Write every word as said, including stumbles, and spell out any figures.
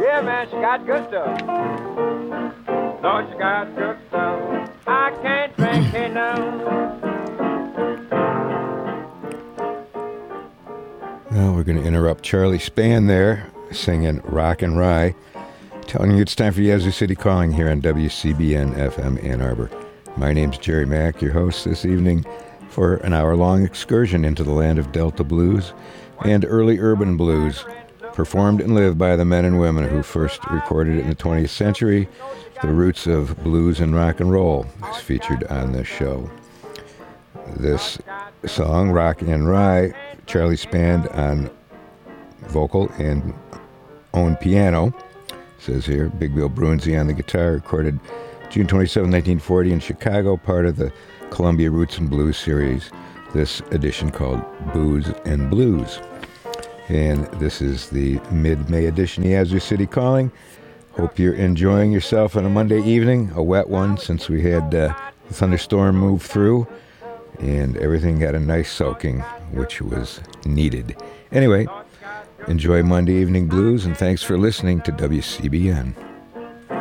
Yeah, man, she got good stuff. Lord, she got good stuff. I can't drink it now. Well, we're going to interrupt Charlie Span there, singing Rock and Rye, telling you it's time for Yazoo City Calling here on W C B N F M Ann Arbor. My name's Jerry Mack, your host this evening for an hour-long excursion into the land of Delta blues and early urban blues, performed and lived by the men and women who first recorded it in the twentieth century. The roots of blues and rock and roll is featured on this show. This song, Rock and Rye, Charlie Span on vocal and own piano, says here. Big Bill Brunzi on the guitar, recorded June twenty-seventh, nineteen forty in Chicago, part of the Columbia Roots and Blues series, this edition called Booze and Blues. And this is the mid-May edition of Yazoo City Calling. Hope you're enjoying yourself on a Monday evening, a wet one since we had uh, the thunderstorm move through, and everything got a nice soaking, which was needed. Anyway, enjoy Monday Evening Blues, and thanks for listening to W C B N.